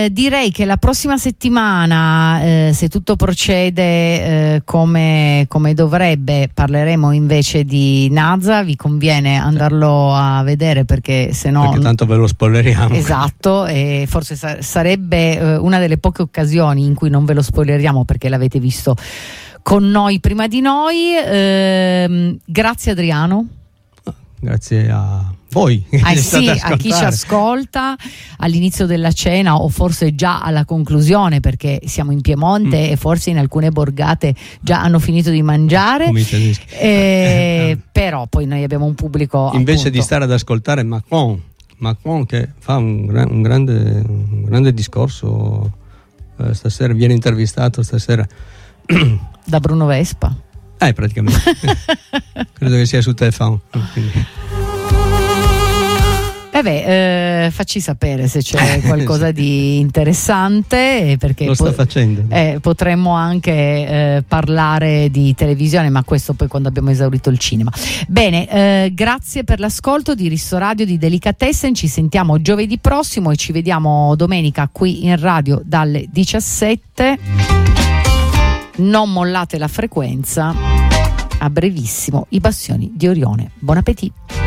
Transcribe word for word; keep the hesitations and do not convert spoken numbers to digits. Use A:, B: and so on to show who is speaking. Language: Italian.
A: eh, direi che la prossima settimana, eh, se tutto procede eh, come, come dovrebbe, parleremo invece di Naza. Vi conviene andarlo a vedere perché se no
B: perché tanto ve lo spoileriamo.
A: Esatto, e forse sa- sarebbe eh, una delle poche occasioni in cui non ve lo spoileriamo perché l'avete visto con noi prima di noi. Eh, grazie Adriano.
B: Grazie a voi.
A: Ah, sì, a chi ci ascolta all'inizio della cena o forse già alla conclusione, perché siamo in Piemonte mm. e forse in alcune borgate già hanno finito di mangiare. Eh, però poi noi abbiamo un pubblico.
B: Invece
A: appunto,
B: di stare ad ascoltare Macron, Macron che fa un, gran, un, grande, un grande discorso, eh, stasera viene intervistato stasera
A: da Bruno Vespa.
B: Eh, praticamente. Credo che sia su telefono.
A: Eh beh, eh, facci sapere se c'è qualcosa sì. di interessante, perché
B: lo sta po- facendo.
A: Eh, potremmo anche eh, parlare di televisione, ma questo poi quando abbiamo esaurito il cinema. Bene, eh, grazie per l'ascolto di Rissoradio di Delicatessen. Ci sentiamo giovedì prossimo e ci vediamo domenica qui in radio dalle diciassette. Non mollate la frequenza, a brevissimo i Bastioni di Orione. Buon appetito.